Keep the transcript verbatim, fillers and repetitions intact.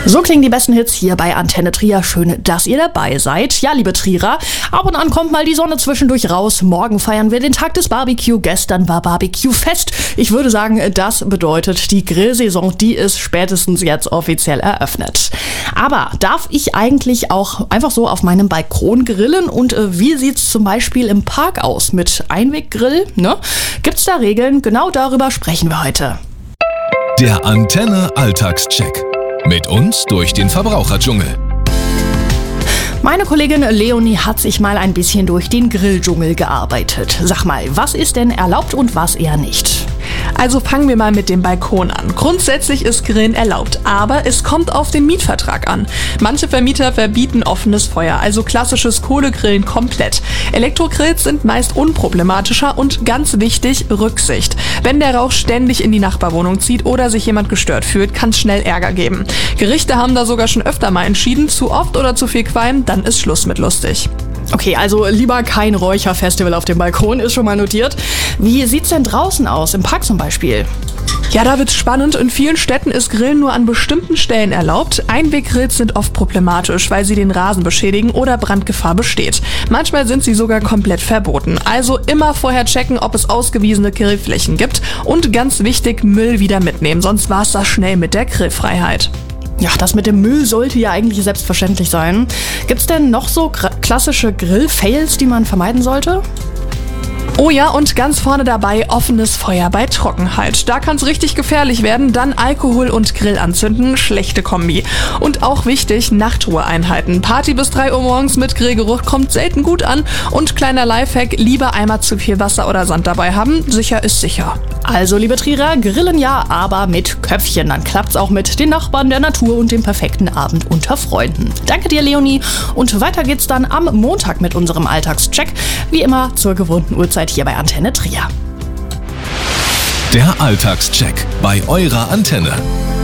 So klingen die besten Hits hier bei Antenne Trier. Schön, dass ihr dabei seid. Ja, liebe Trierer, ab und an kommt mal die Sonne zwischendurch raus. Morgen feiern wir den Tag des Barbecue. Gestern war Barbecue-Fest. Ich würde sagen, das bedeutet, die Grillsaison, die ist spätestens jetzt offiziell eröffnet. Aber darf ich eigentlich auch einfach so auf meinem Balkon grillen? Und äh, wie sieht's zum Beispiel im Park aus mit Einweggrill? Ne? Gibt's da Regeln? Genau darüber sprechen wir heute. Der Antenne Alltagscheck. Mit uns durch den Verbraucherdschungel. Meine Kollegin Leonie hat sich mal ein bisschen durch den Grilldschungel gearbeitet. Sag mal, was ist denn erlaubt und was eher nicht? Also fangen wir mal mit dem Balkon an. Grundsätzlich ist Grillen erlaubt, aber es kommt auf den Mietvertrag an. Manche Vermieter verbieten offenes Feuer, also klassisches Kohlegrillen komplett. Elektrogrills sind meist unproblematischer und ganz wichtig, Rücksicht. Wenn der Rauch ständig in die Nachbarwohnung zieht oder sich jemand gestört fühlt, kann es schnell Ärger geben. Gerichte haben da sogar schon öfter mal entschieden, zu oft oder zu viel Qualm, dann ist Schluss mit lustig. Okay, also lieber kein Räucherfestival auf dem Balkon, ist schon mal notiert. Wie sieht's denn draußen aus, im Park zum Beispiel? Ja, da wird's spannend. In vielen Städten ist Grillen nur an bestimmten Stellen erlaubt. Einweggrills sind oft problematisch, weil sie den Rasen beschädigen oder Brandgefahr besteht. Manchmal sind sie sogar komplett verboten. Also immer vorher checken, ob es ausgewiesene Grillflächen gibt. Und ganz wichtig, Müll wieder mitnehmen, sonst war's das schnell mit der Grillfreiheit. Ja, das mit dem Müll sollte ja eigentlich selbstverständlich sein. Gibt's denn noch so gr- klassische Grill-Fails, die man vermeiden sollte? Oh ja, und ganz vorne dabei offenes Feuer bei Trockenheit. Da kann's richtig gefährlich werden, dann Alkohol und Grill anzünden, schlechte Kombi. Und auch wichtig, Nachtruhe einhalten. Party bis drei Uhr morgens mit Grillgeruch kommt selten gut an. Und kleiner Lifehack, lieber einmal zu viel Wasser oder Sand dabei haben, sicher ist sicher. Also, liebe Trierer, grillen ja, aber mit Köpfchen. Dann klappt's auch mit den Nachbarn, der Natur und dem perfekten Abend unter Freunden. Danke dir, Leonie. Und weiter geht's dann am Montag mit unserem Alltagscheck. Wie immer zur gewohnten Uhrzeit hier bei Antenne Trier. Der Alltagscheck bei eurer Antenne.